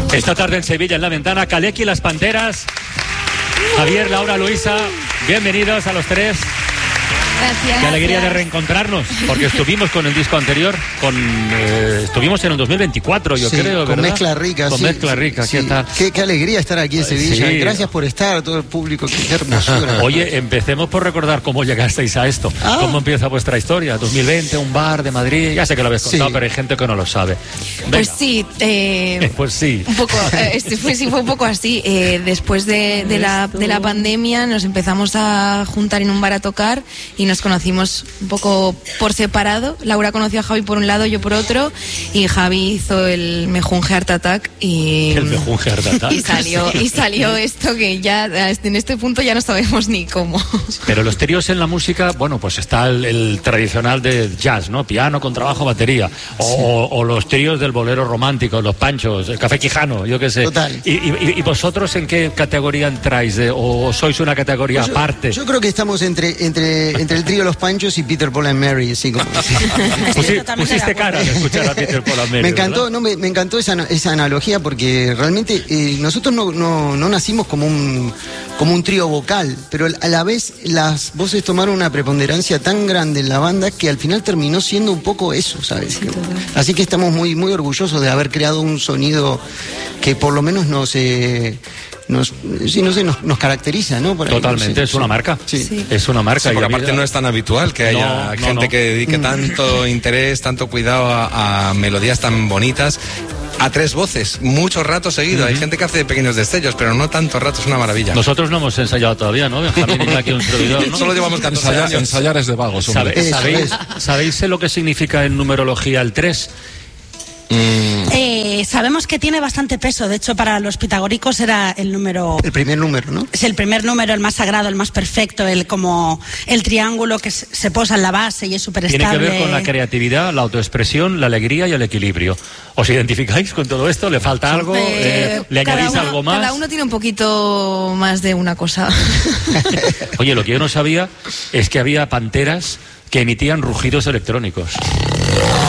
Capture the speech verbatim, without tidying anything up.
Esta tarde en Sevilla, en La Ventana, Kaleki y las Panteras. Javier, Laura, Luisa, bienvenidos a los tres. Gracias. Qué alegría de reencontrarnos, porque estuvimos con el disco anterior, con eh, estuvimos en el dos mil veinticuatro, yo sí, creo, con ¿verdad? Mezcla Rica. Con sí, Mezcla Rica, sí, ¿qué tal? Qué, qué alegría estar aquí en Sevilla. Sí. Gracias por estar, a todo el público. Qué hermosura. Oye, empecemos por recordar cómo llegasteis a esto. Ah. ¿Cómo empieza vuestra historia? dos mil veinte, un bar de Madrid. Ya sé que lo habéis contado, Sí. pero hay gente que no lo sabe. Venga. Pues sí, eh, Pues sí. un poco, eh, este fue, sí, fue un poco así. Eh, después de, de, la, de la pandemia nos empezamos a juntar en un bar a tocar y nos conocimos un poco por separado. Laura conoció a Javi por un lado, yo por otro, y Javi hizo el Mejunje Art Attack y, El Mejunje Art Attack. y salió y salió esto que ya en este punto ya no sabemos ni cómo. Pero los tríos en la música, bueno, pues está el, el tradicional de jazz, ¿no? Piano, contrabajo, batería. O, Sí. o, o los tríos del bolero romántico, los panchos, el café quijano, yo qué sé. Total. ¿Y, y, y vosotros en qué categoría entráis? De, ¿O sois una categoría Pues yo, aparte? yo creo que estamos entre, entre, entre el trío Los Panchos y Peter, Paul and Mary. Así como, Pusi- pusiste cara de escuchar a Peter Paul and Mary, me encantó, ¿verdad? no, me, me encantó esa, esa analogía porque realmente eh, nosotros no, no, no nacimos como un, como un trío vocal, pero a la vez las voces tomaron una preponderancia tan grande en la banda que al final terminó siendo un poco eso, ¿sabes? Sí, total. Así que estamos muy, muy orgullosos de haber creado un sonido que por lo menos nos... Eh, Nos, sí, no sé, nos, nos caracteriza, ¿no? Por ahí, Totalmente, sí, es una sí. marca. Sí. Sí. Es una marca. Sí, y porque a mí aparte da- no es tan habitual que haya No, no, gente no. que dedique tanto interés, tanto cuidado a, a melodías tan bonitas. A tres voces, mucho rato seguido. Hay gente que hace pequeños destellos, pero no tanto rato, es una maravilla. Nosotros no hemos ensayado todavía, ¿no? Benjamín y aquí un servidor, ¿no? Solo llevamos catorce Ensayar, años. ensayar es de vagos, hombre. ¿Sabe- Eso ¿Sabéis, ¿Sabéis lo que significa en numerología el tres? Eh, sabemos que tiene bastante peso. De hecho, para los pitagóricos era el número... El primer número, ¿no? Es el primer número, el más sagrado, el más perfecto, el como el triángulo que se se posa en la base y es súper Tiene estable. que ver con la creatividad, la autoexpresión, la alegría y el equilibrio. ¿Os identificáis con todo esto? ¿Le falta algo? Eh, Eh, ¿Le cada añadís uno- algo más? Cada uno tiene un poquito más de una cosa. Oye, lo que yo no sabía es que había panteras que emitían rugidos electrónicos.